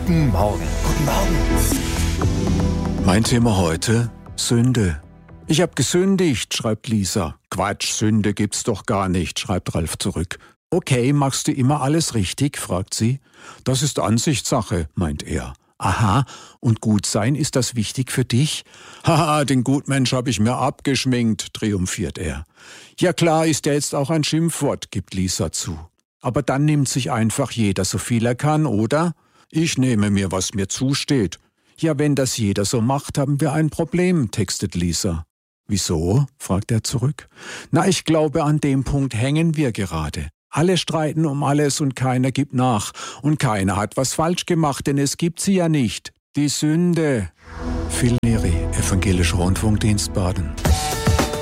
Guten Morgen. Guten Morgen. Mein Thema heute: Sünde. Ich hab gesündigt, schreibt Lisa. Quatsch, Sünde gibt's doch gar nicht, schreibt Ralf zurück. Okay, machst du immer alles richtig, fragt sie. Das ist Ansichtssache, meint er. Aha, und gut sein, ist das wichtig für dich? Haha, den Gutmensch hab ich mir abgeschminkt, triumphiert er. Ja klar, ist ja jetzt auch ein Schimpfwort, gibt Lisa zu. Aber dann nimmt sich einfach jeder so viel er kann, oder? Ich nehme mir, was mir zusteht. Ja, wenn das jeder so macht, haben wir ein Problem, textet Lisa. Wieso? Fragt er zurück. Na, ich glaube, an dem Punkt hängen wir gerade. Alle streiten um alles und keiner gibt nach. Und keiner hat was falsch gemacht, denn es gibt sie ja nicht. Die Sünde. Phil Neri, Evangelischer Rundfunkdienst Baden.